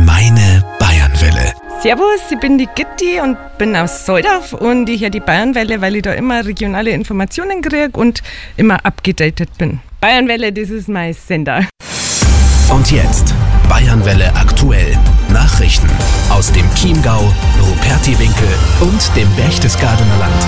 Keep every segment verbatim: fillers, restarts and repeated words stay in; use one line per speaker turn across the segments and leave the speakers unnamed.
Meine Bayernwelle.
Servus, ich bin die Gitti und bin aus Soldorf und ich höre die Bayernwelle, weil ich da immer regionale Informationen kriege und immer abgedatet bin. Bayernwelle, das ist mein Sender.
Und jetzt Bayernwelle aktuell. Nachrichten aus dem Chiemgau, Rupertiwinkel und dem Berchtesgadener Land.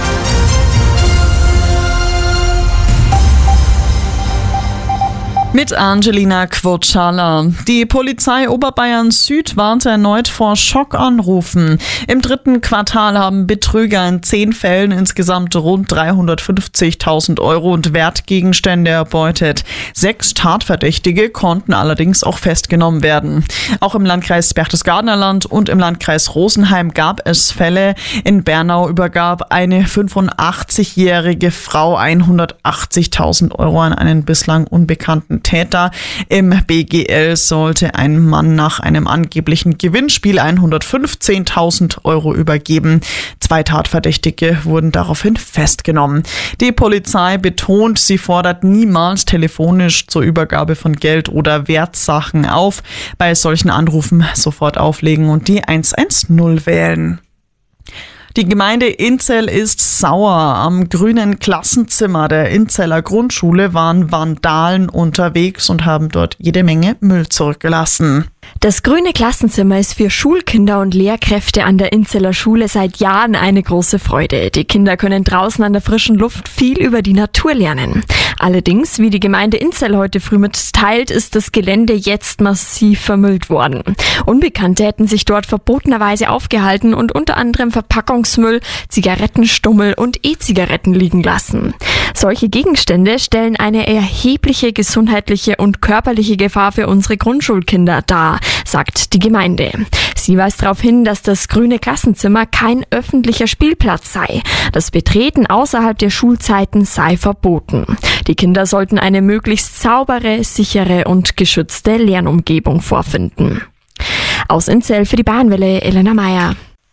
Mit Angelina Quotschala. Die Polizei Oberbayern Süd warnte erneut vor Schockanrufen. Im dritten Quartal haben Betrüger in zehn Fällen insgesamt rund dreihundertfünfzigtausend Euro und Wertgegenstände erbeutet. Sechs Tatverdächtige konnten allerdings auch festgenommen werden. Auch im Landkreis Berchtesgadener Land und im Landkreis Rosenheim gab es Fälle. In Bernau übergab eine fünfundachtzigjährige Frau hundertachtzigtausend Euro an einen bislang unbekannten Täter. Im B G L sollte ein Mann nach einem angeblichen Gewinnspiel hundertfünfzehntausend Euro übergeben. Zwei Tatverdächtige wurden daraufhin festgenommen. Die Polizei betont, sie fordert niemals telefonisch zur Übergabe von Geld oder Wertsachen auf. Bei solchen Anrufen sofort auflegen und die hundertzehn wählen. Die Gemeinde Inzell ist sauer. Am grünen Klassenzimmer der Inzeller Grundschule waren Vandalen unterwegs und haben dort jede Menge Müll zurückgelassen.
Das grüne Klassenzimmer ist für Schulkinder und Lehrkräfte an der Inzeller Schule seit Jahren eine große Freude. Die Kinder können draußen an der frischen Luft viel über die Natur lernen. Allerdings, wie die Gemeinde Inzell heute früh mitteilt, ist das Gelände jetzt massiv vermüllt worden. Unbekannte hätten sich dort verbotenerweise aufgehalten und unter anderem Verpackungsmüll, Zigarettenstummel und E-Zigaretten liegen lassen. Solche Gegenstände stellen eine erhebliche gesundheitliche und körperliche Gefahr für unsere Grundschulkinder dar, sagt die Gemeinde. Sie weist darauf hin, dass das grüne Klassenzimmer kein öffentlicher Spielplatz sei. Das Betreten außerhalb der Schulzeiten sei verboten. Die Kinder sollten eine möglichst saubere, sichere und geschützte Lernumgebung vorfinden. Aus Inzell für die Bayernwelle, Elena Meyer.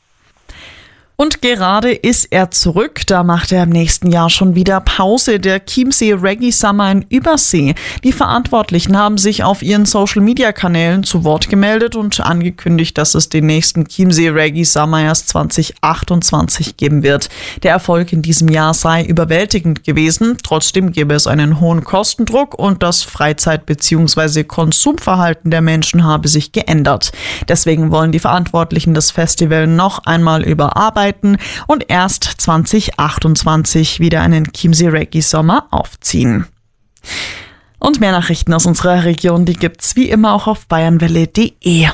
Und gerade ist er zurück, da macht er im nächsten Jahr schon wieder Pause, der Chiemsee Reggae Summer in Übersee. Die Verantwortlichen haben sich auf ihren Social-Media-Kanälen zu Wort gemeldet und angekündigt, dass es den nächsten Chiemsee Reggae Summer erst zwanzig achtundzwanzig geben wird. Der Erfolg in diesem Jahr sei überwältigend gewesen, trotzdem gäbe es einen hohen Kostendruck und das Freizeit- bzw. Konsumverhalten der Menschen habe sich geändert. Deswegen wollen die Verantwortlichen das Festival noch einmal überarbeiten und erst zwanzig achtundzwanzig wieder einen Chiemsee Reggae Sommer aufziehen. Und mehr Nachrichten aus unserer Region, die gibt's wie immer auch auf bayernwelle punkt de.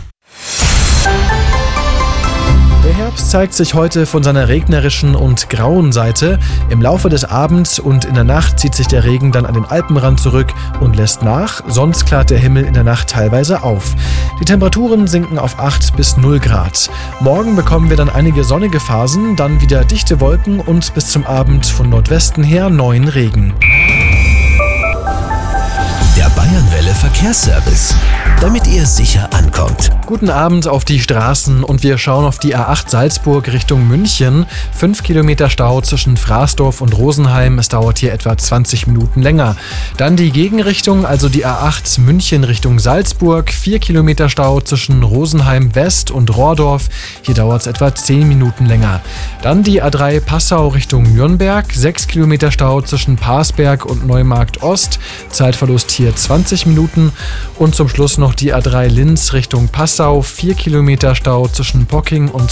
Der Herbst zeigt sich heute von seiner regnerischen und grauen Seite. Im Laufe des Abends und in der Nacht zieht sich der Regen dann an den Alpenrand zurück und lässt nach, sonst klart der Himmel in der Nacht teilweise auf. Die Temperaturen sinken auf acht bis null Grad. Morgen bekommen wir dann einige sonnige Phasen, dann wieder dichte Wolken und bis zum Abend von Nordwesten her neuen Regen.
Der Bayernwelle Verkehrsservice, damit ihr sicher ankommt.
Guten Abend auf die Straßen und wir schauen auf die A acht Salzburg Richtung München. Fünf Kilometer Stau zwischen Fraßdorf und Rosenheim. Es dauert hier etwa zwanzig Minuten länger. Dann die Gegenrichtung, also die A acht München Richtung Salzburg. Vier Kilometer Stau zwischen Rosenheim West und Rohrdorf. Hier dauert es etwa zehn Minuten länger. Dann die A drei Passau Richtung Nürnberg. Sechs Kilometer Stau zwischen Parsberg und Neumarkt Ost. Zeitverlust hier zwanzig Minuten. Und zum Schluss noch die A drei Linz Richtung Passau. Vier Kilometer Stau zwischen Pocking und